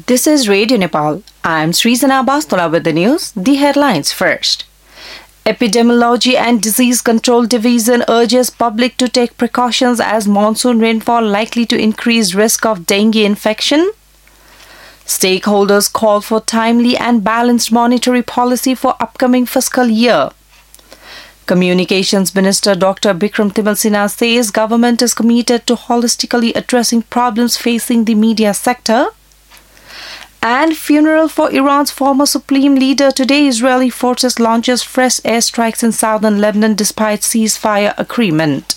This is Radio Nepal. I'm Srizana Bastola with the news. The headlines first. Epidemiology and Disease Control Division urges public to take precautions as monsoon rainfall likely to increase risk of dengue infection. Stakeholders call for timely and balanced monetary policy for upcoming fiscal year. Communications Minister Dr. Bikram Timil Sinha says government is committed to holistically addressing problems facing the media sector. And funeral for Iran's former supreme leader. Today, Israeli forces launches fresh airstrikes in southern Lebanon despite ceasefire agreement.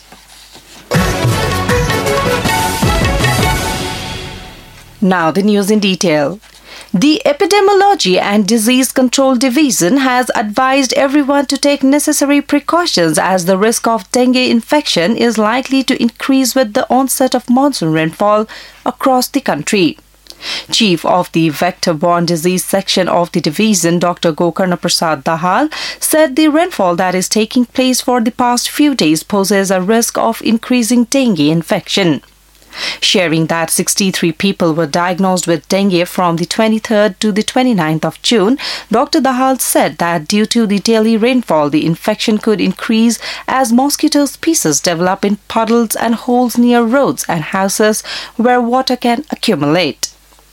Now the news in detail. The Epidemiology and Disease Control Division has advised everyone to take necessary precautions as the risk of dengue infection is likely to increase with the onset of monsoon rainfall across the country. Chief of the Vector-Borne Disease Section of the division, Dr. Gokarna Prasad Dahal, said the rainfall that is taking place for the past few days poses a risk of increasing dengue infection. Sharing that 63 people were diagnosed with dengue from the 23rd to the 29th of June, Dr. Dahal said that due to the daily rainfall, the infection could increase as mosquito species develop in puddles and holes near roads and houses where water can accumulate.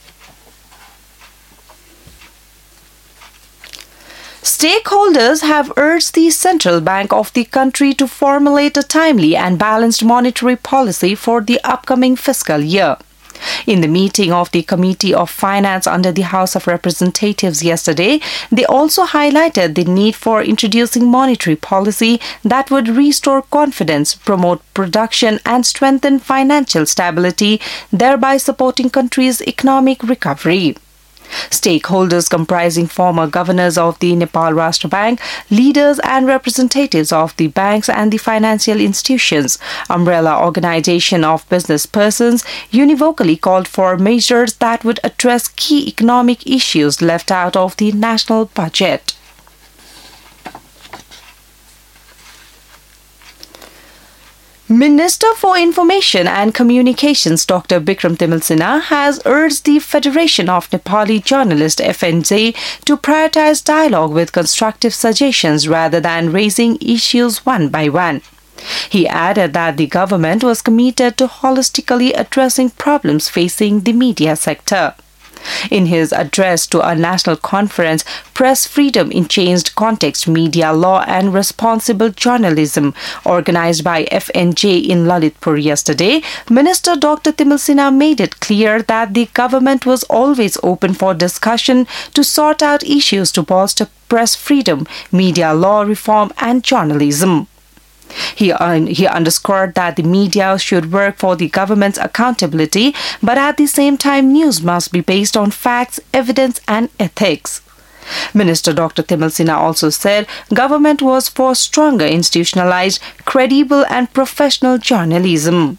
Stakeholders have urged the Central Bank of the country to formulate a timely and balanced monetary policy for the upcoming fiscal year. In the meeting of the Committee of Finance under the House of Representatives yesterday, they also highlighted the need for introducing monetary policy that would restore confidence, promote production and strengthen financial stability, thereby supporting country's economic recovery. Stakeholders comprising former governors of the Nepal Rashtra Bank, leaders and representatives of the banks and the financial institutions, umbrella organization of business persons, univocally called for measures that would address key economic issues left out of the national budget. Minister for Information and Communications Dr. Bikram Timil Sinha has urged the Federation of Nepali Journalists FNJ to prioritize dialogue with constructive suggestions rather than raising issues one by one. He added that the government was committed to holistically addressing problems facing the media sector. In his address to a national conference, Press Freedom in Changed Context, Media Law and Responsible Journalism, organized by FNJ in Lalitpur yesterday, Minister Dr. Timil Sinha made it clear that the government was always open for discussion to sort out issues to bolster press freedom, media law reform and journalism. He underscored that the media should work for the government's accountability, but at the same time news must be based on facts, evidence and ethics. Minister Dr. Timil Sinha also said government was for stronger institutionalized, credible and professional journalism.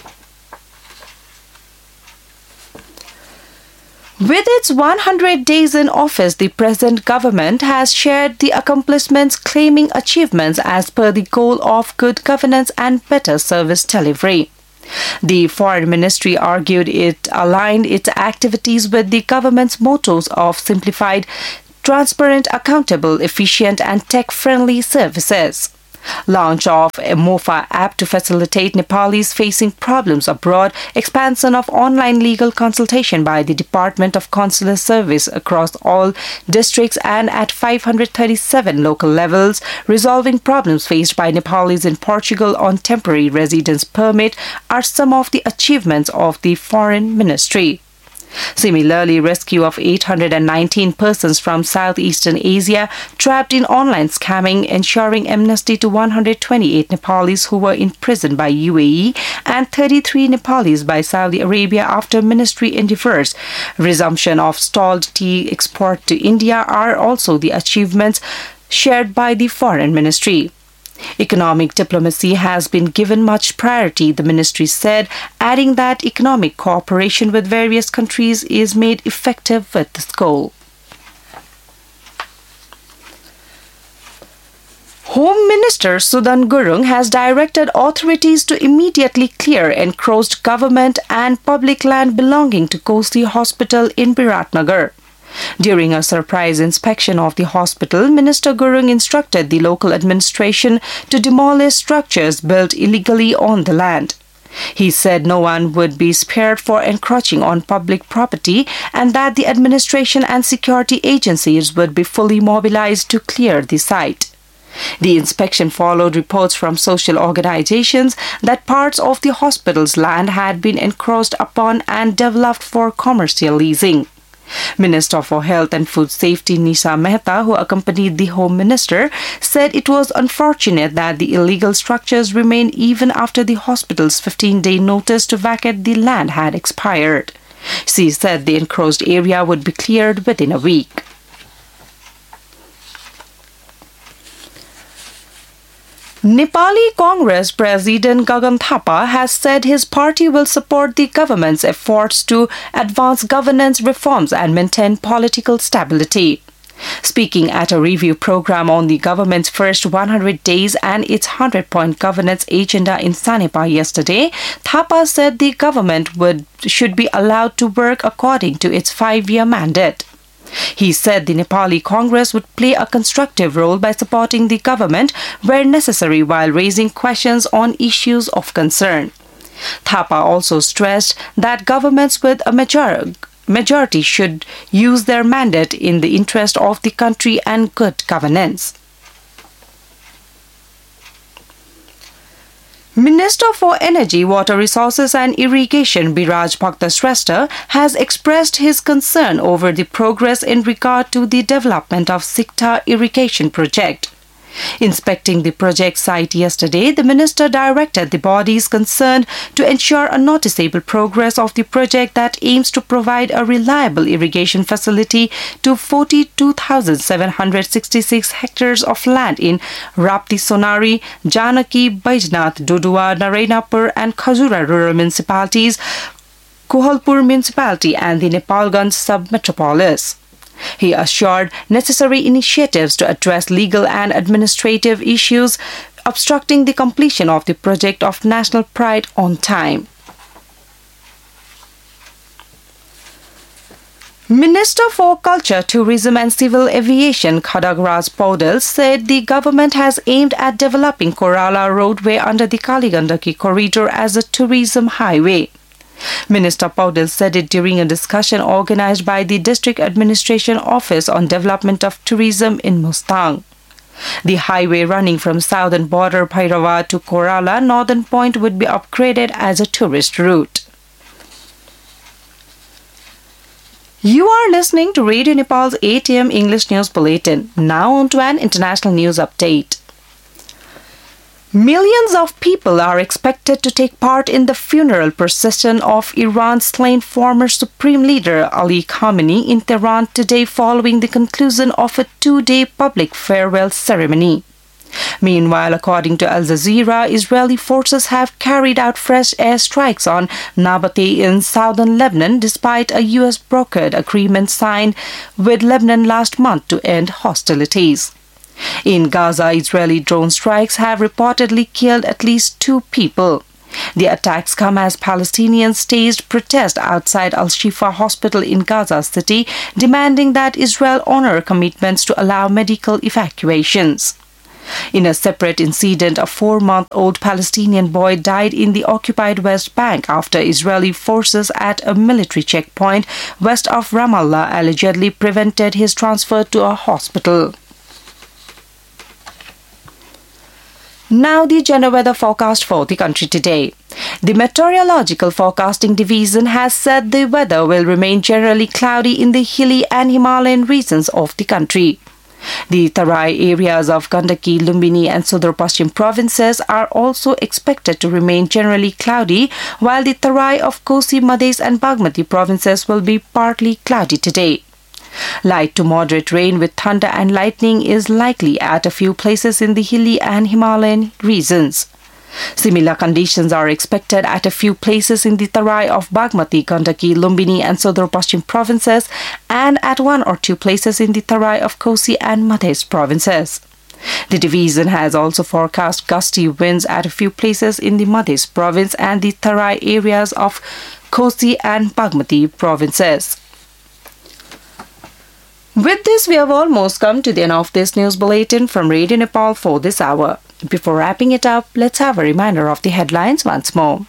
With its 100 days in office, the present government has shared the accomplishments, claiming achievements as per the goal of good governance and better service delivery. The Foreign Ministry argued it aligned its activities with the government's mottos of simplified, transparent, accountable, efficient and tech-friendly services. Launch of a MOFA app to facilitate Nepalis facing problems abroad, expansion of online legal consultation by the Department of Consular Service across all districts and at 537 local levels, resolving problems faced by Nepalis in Portugal on temporary residence permit are some of the achievements of the Foreign Ministry. Similarly, rescue of 819 persons from Southeastern Asia trapped in online scamming, ensuring amnesty to 128 Nepalis who were imprisoned by UAE and 33 Nepalis by Saudi Arabia after ministry endeavors. Resumption of stalled tea export to India are also the achievements shared by the Foreign Ministry. Economic diplomacy has been given much priority, the ministry said, adding that economic cooperation with various countries is made effective with this goal. Home Minister Sudan Gurung has directed authorities to immediately clear encroached government and public land belonging to Kosi Hospital in Biratnagar. During a surprise inspection of the hospital, Minister Gurung instructed the local administration to demolish structures built illegally on the land. He said no one would be spared for encroaching on public property and that the administration and security agencies would be fully mobilized to clear the site. The inspection followed reports from social organizations that parts of the hospital's land had been encroached upon and developed for commercial leasing. Minister for Health and Food Safety Nisha Mehta, who accompanied the Home Minister, said it was unfortunate that the illegal structures remained even after the hospital's 15-day notice to vacate the land had expired. She said the encroached area would be cleared within a week. Nepali Congress President Gagan Thapa has said his party will support the government's efforts to advance governance reforms and maintain political stability. Speaking at a review program on the government's first 100 days and its 100-point governance agenda in Sanepa yesterday, Thapa said the government should be allowed to work according to its 5-year mandate. He said the Nepali Congress would play a constructive role by supporting the government where necessary while raising questions on issues of concern. Thapa also stressed that governments with a majority should use their mandate in the interest of the country and good governance. Minister for Energy, Water Resources and Irrigation Biraj Bhaktashrestha has expressed his concern over the progress in regard to the development of Sikta irrigation project. Inspecting the project site yesterday, the minister directed the bodies concerned to ensure a noticeable progress of the project that aims to provide a reliable irrigation facility to 42,766 hectares of land in Rapti Sonari, Janaki, Baijnath, Dodua, Narayanapur and Khajura rural municipalities, Kohalpur municipality and the Nepalganj sub-metropolis. He assured necessary initiatives to address legal and administrative issues obstructing the completion of the project of national pride on time. Minister for Culture, Tourism and Civil Aviation Khadagraj Paudel said the government has aimed at developing Korala roadway under the Kaligandaki corridor as a tourism highway. Minister Paudel said it during a discussion organized by the District Administration Office on Development of Tourism in Mustang. The highway running from southern border Bhairava to Korala northern point would be upgraded as a tourist route. You are listening to Radio Nepal's 8 a.m. English News Bulletin. Now on to an international news update. Millions of people are expected to take part in the funeral procession of Iran's slain former supreme leader Ali Khamenei in Tehran today following the conclusion of a 2-day public farewell ceremony. Meanwhile, according to Al Jazeera, Israeli forces have carried out fresh airstrikes on Nabateh in southern Lebanon despite a U.S.-brokered agreement signed with Lebanon last month to end hostilities. In Gaza, Israeli drone strikes have reportedly killed at least 2 people. The attacks come as Palestinians staged protests outside Al-Shifa Hospital in Gaza City, demanding that Israel honor commitments to allow medical evacuations. In a separate incident, a 4-month-old Palestinian boy died in the occupied West Bank after Israeli forces at a military checkpoint west of Ramallah allegedly prevented his transfer to a hospital. Now the general weather forecast for the country today. The Meteorological Forecasting Division has said the weather will remain generally cloudy in the hilly and Himalayan regions of the country. The Tarai areas of Gandaki, Lumbini and Sudar Paschim provinces are also expected to remain generally cloudy, while the Tarai of Kosi, Madhes and Bagmati provinces will be partly cloudy today. Light to moderate rain with thunder and lightning is likely at a few places in the hilly and Himalayan regions. Similar conditions are expected at a few places in the Tarai of Bagmati, Gandaki, Lumbini and Sudar Paschim provinces and at 1 or 2 places in the Tarai of Kosi and Madhes provinces. The division has also forecast gusty winds at a few places in the Madhya province and the Tarai areas of Kosi and Bagmati provinces. With this, we have almost come to the end of this news bulletin from Radio Nepal for this hour. Before wrapping it up, let's have a reminder of the headlines once more.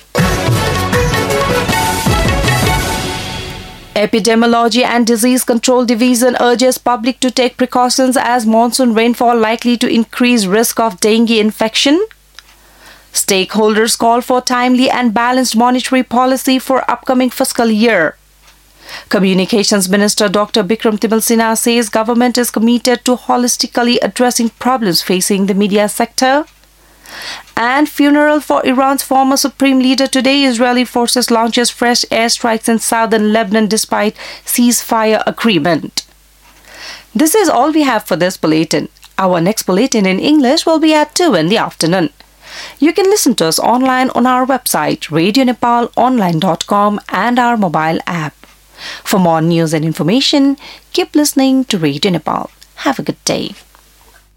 Epidemiology and Disease Control Division urges public to take precautions as monsoon rainfall likely to increase risk of dengue infection. Stakeholders call for timely and balanced monetary policy for upcoming fiscal year. Communications Minister Dr. Bikram Timil Sinha says government is committed to holistically addressing problems facing the media sector. And funeral for Iran's former supreme leader today. Israeli forces launches fresh airstrikes in southern Lebanon despite ceasefire agreement. This is all we have for this bulletin. Our next bulletin in English will be at 2 in the afternoon. You can listen to us online on our website radionepalonline.com and our mobile app. For more news and information, keep listening to Radio Nepal. Have a good day.